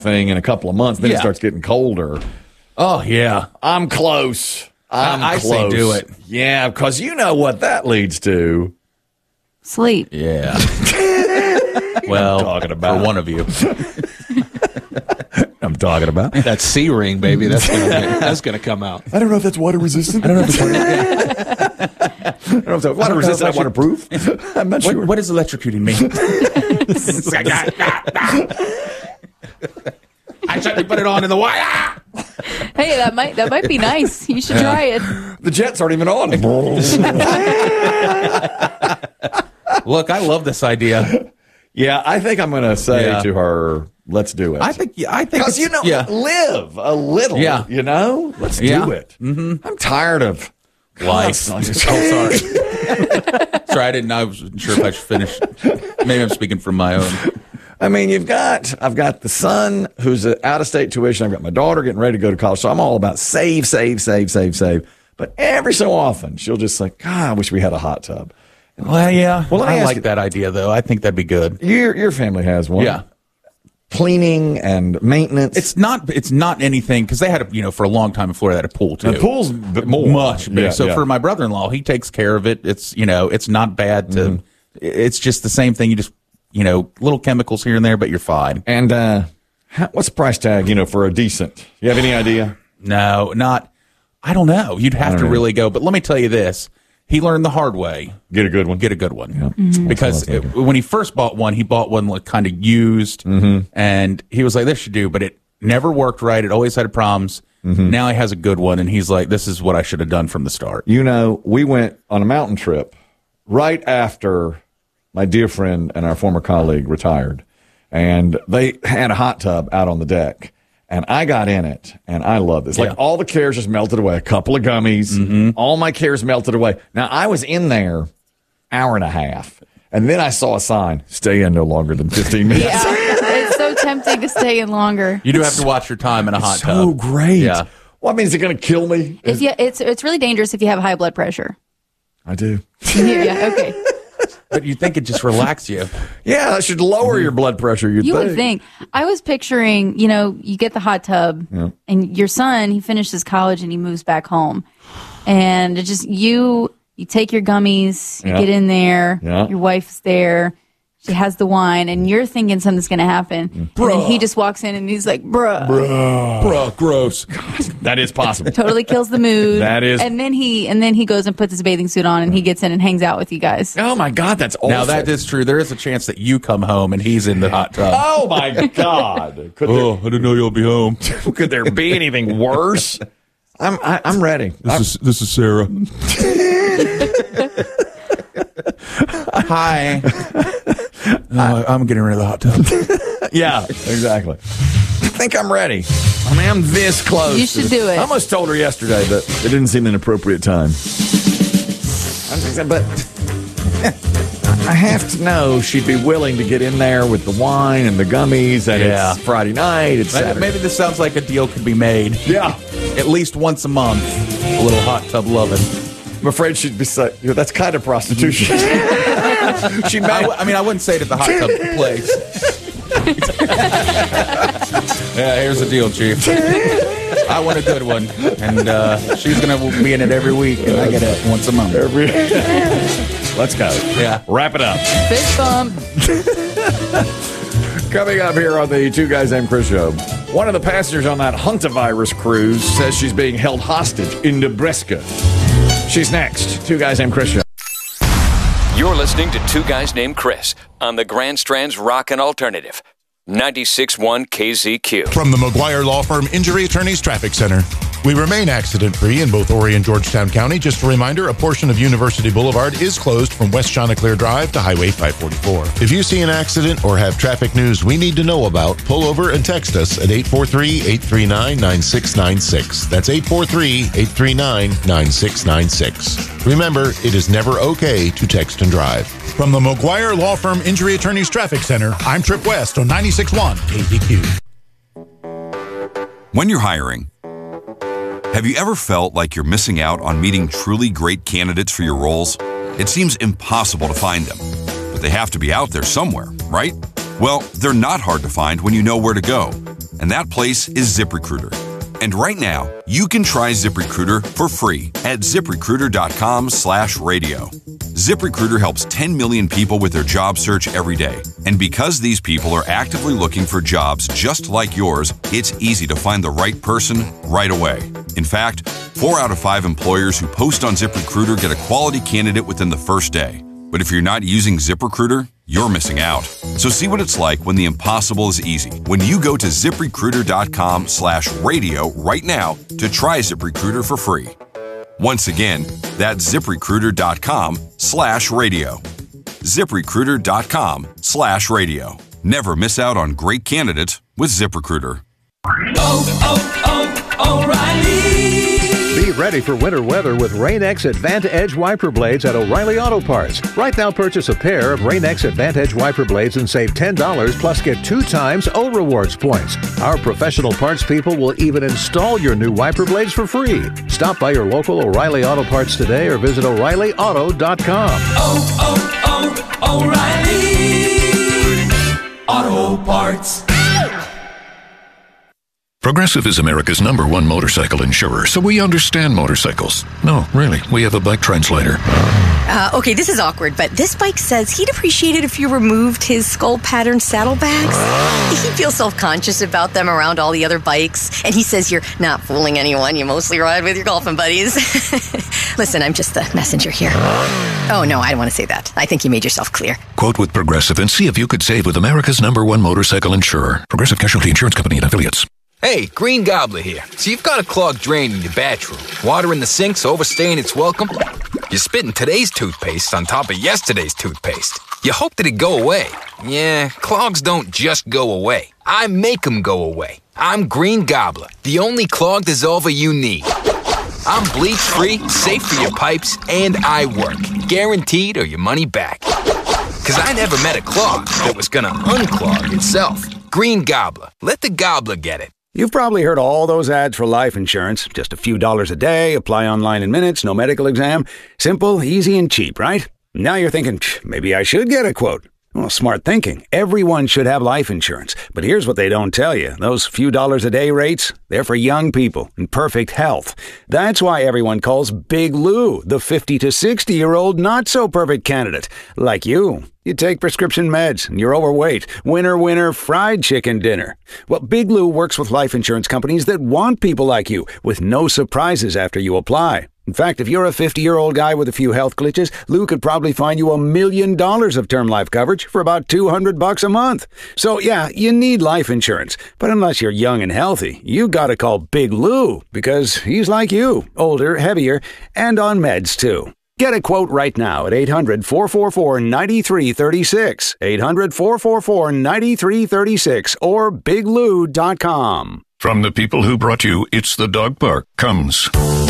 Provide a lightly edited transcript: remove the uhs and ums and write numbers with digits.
thing in a couple of months. Then it starts getting colder. Oh, yeah. I'm close. I close. say do it. Yeah, because you know what that leads to. Sleep. Yeah. Well, talking about. for one of you. I'm talking about. That C ring, baby. That's gonna come out. I don't know if that's water resistant. I don't know if it's I don't know if it's water resistant, waterproof. I'm not sure. What does electrocuting mean? I certainly put it on in the wire. Hey, that might be nice. You should try it. The jets aren't even on. Look, I love this idea. Yeah, I think I'm going to say to her, let's do it. I think because live a little. Yeah. Let's do it. Mm-hmm. I'm tired of life. Oh, sorry. Sorry, I wasn't sure if I should finish. Maybe I'm speaking from my own. I mean, I've got the son who's out of state tuition. I've got my daughter getting ready to go to college. So I'm all about save. But every so often, she'll just say, God, I wish we had a hot tub. Well, yeah. Well, I like that idea, though. I think that'd be good. Your family has one. Yeah. Cleaning and maintenance. It's not anything, because they had for a long time in Florida, they had a pool, too. The pool's much bigger. Yeah, so for my brother-in-law, he takes care of it. It's, it's not bad to, it's just the same thing. You just, little chemicals here and there, but you're fine. And what's the price tag, for a decent? You have any idea? No, I don't know. You'd have to really go. But let me tell you this. He learned the hard way. Get a good one. Yeah. Mm-hmm. Because when he first bought one, he bought one like kind of used. Mm-hmm. And he was like, this should do. But it never worked right. It always had problems. Mm-hmm. Now he has a good one. And he's like, this is what I should have done from the start. We went on a mountain trip right after my dear friend and our former colleague retired, and they had a hot tub out on the deck, and I got in it, and I love this. Like all the cares just melted away. A couple of gummies, all my cares melted away. Now I was in there hour and a half, and then I saw a sign: stay in no longer than 15 minutes. Yeah, it's so tempting to stay in longer. You do have to watch your time in a hot tub. So great. Yeah. Well, I mean, is it going to kill me? It's really dangerous if you have high blood pressure. I do. Yeah. Okay. But you think it just relax you. Yeah, that should lower your blood pressure. You would think. I was picturing, you get the hot tub, and your son, he finishes college and he moves back home. And it just, you take your gummies, you get in there, your wife's there, she has the wine, and you're thinking something's going to happen. Bruh. And then he just walks in and he's like, bruh, gross. That is possible. Totally kills the mood. That is. And then he goes and puts his bathing suit on and he gets in and hangs out with you guys. Oh my God, that's awful. Now that is true. There is a chance that you come home and he's in the hot tub. Oh my God. I didn't know you'll be home. Could there be anything worse? I'm ready. This is Sarah. Hi. I'm getting rid of the hot tub. Yeah, exactly. I think I'm ready. I mean, I'm this close. You should do it. I almost told her yesterday, but it didn't seem an appropriate time. But I have to know she'd be willing to get in there with the wine and the gummies, and it's Friday night. It's Saturday. Maybe this sounds like a deal could be made. Yeah. At least once a month, a little hot tub loving. I'm afraid she'd be saying, that's kind of prostitution. I wouldn't say it at the hot tub place. Yeah, here's the deal, Chief. I want a good one, and she's going to be in it every week, and I get it once a month. Let's go. Yeah. Wrap it up. Fist bump. Coming up here on the Two Guys Named Chris show, one of the passengers on that Huntavirus cruise says she's being held hostage in Nebraska. She's next. Two Guys Named Chris show. You're listening to Two Guys Named Chris on the Grand Strand's Rockin' Alternative, 96.1 KZQ. From the McGuire Law Firm Injury Attorneys Traffic Center. We remain accident-free in both Horry and Georgetown County. Just a reminder, a portion of University Boulevard is closed from West Chanticleer Drive to Highway 544. If you see an accident or have traffic news we need to know about, pull over and text us at 843-839-9696. That's 843-839-9696. Remember, it is never okay to text and drive. From the McGuire Law Firm Injury Attorneys Traffic Center, I'm Trip West on 96.1 KZQ. When you're hiring, have you ever felt like you're missing out on meeting truly great candidates for your roles? It seems impossible to find them, but they have to be out there somewhere, right? Well, they're not hard to find when you know where to go. and that place is ZipRecruiter. And right now, you can try ZipRecruiter for free at ZipRecruiter.com/radio. ZipRecruiter helps 10 million people with their job search every day. And because these people are actively looking for jobs just like yours, it's easy to find the right person right away. In fact, 4 out of 5 employers who post on ZipRecruiter get a quality candidate within the first day. But if you're not using ZipRecruiter, you're missing out. So see what it's like when the impossible is easy. When you go to ZipRecruiter.com/radio right now to try ZipRecruiter for free. Once again, that's ZipRecruiter.com/radio. ZipRecruiter.com/radio. Never miss out on great candidates with ZipRecruiter. O'Reilly. Be ready for winter weather with Rain-X Advantage wiper blades at O'Reilly Auto Parts. Right now, purchase a pair of Rain-X Advantage wiper blades and save $10, plus get 2 times O Rewards points. Our professional parts people will even install your new wiper blades for free. Stop by your local O'Reilly Auto Parts today or visit O'ReillyAuto.com. O'Reilly Auto Parts. Progressive is America's #1 motorcycle insurer, so we understand motorcycles. No, really, we have a bike translator. Okay, this is awkward, but this bike says he'd appreciate it if you removed his skull pattern saddlebags. He feels self-conscious about them around all the other bikes, and he says you're not fooling anyone. You mostly ride with your golfing buddies. Listen, I'm just the messenger here. Oh, no, I don't want to say that. I think you made yourself clear. Quote with Progressive and see if you could save with America's #1 motorcycle insurer. Progressive Casualty Insurance Company and Affiliates. Hey, Green Gobbler here. So you've got a clogged drain in your bathroom. Water in the sink's overstaying its welcome. You're spitting today's toothpaste on top of yesterday's toothpaste. You hope that it go away. Yeah, clogs don't just go away. I make them go away. I'm Green Gobbler, the only clog dissolver you need. I'm bleach-free, safe for your pipes, and I work. Guaranteed or your money back. Because I never met a clog that was gonna unclog itself. Green Gobbler. Let the gobbler get it. You've probably heard all those ads for life insurance. Just a few dollars a day, apply online in minutes, no medical exam. Simple, easy, and cheap, right? Now you're thinking, maybe I should get a quote. Well, smart thinking. Everyone should have life insurance. But here's what they don't tell you. Those few dollars a day rates, they're for young people in perfect health. That's why everyone calls Big Lou the 50 to 60-year-old not-so-perfect candidate. Like you. You take prescription meds, and you're overweight. Winner, winner, fried chicken dinner. Well, Big Lou works with life insurance companies that want people like you, with no surprises after you apply. In fact, if you're a 50-year-old guy with a few health glitches, Lou could probably find you $1 million of term life coverage for about $200 a month. So, yeah, you need life insurance. But unless you're young and healthy, you gotta call Big Lou, because he's like you, older, heavier, and on meds, too. Get a quote right now at 800-444-9336, 800-444-9336, or biglou.com. From the people who brought you It's the Dog Park comes